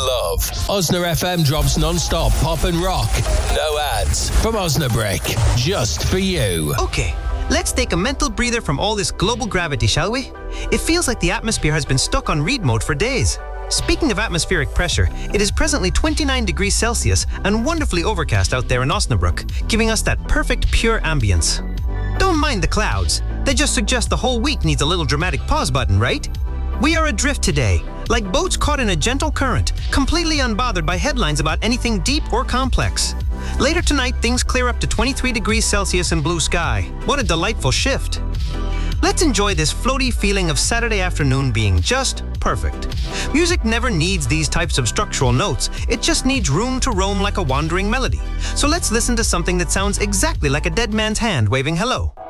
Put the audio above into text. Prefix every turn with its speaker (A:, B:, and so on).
A: love. Osna FM drops non-stop pop and rock. No ads. From Osnabrick. Just for you.
B: Okay, let's take a mental breather from all this global gravity, shall we? It feels like the atmosphere has been stuck on read mode for days. Speaking of atmospheric pressure, it is presently 29 degrees Celsius and wonderfully overcast out there in Osnabrück, giving us that perfect pure ambience. Don't mind the clouds. They just suggest the whole week needs a little dramatic pause button, right? We are adrift today, like boats caught in a gentle current, completely unbothered by headlines about anything deep or complex. Later tonight, things clear up to 23 degrees Celsius and blue sky. What a delightful shift. Let's enjoy this floaty feeling of Saturday afternoon being just perfect. Music never needs these types of structural notes. It just needs room to roam like a wandering melody. So let's listen to something that sounds exactly like a dead man's hand waving hello.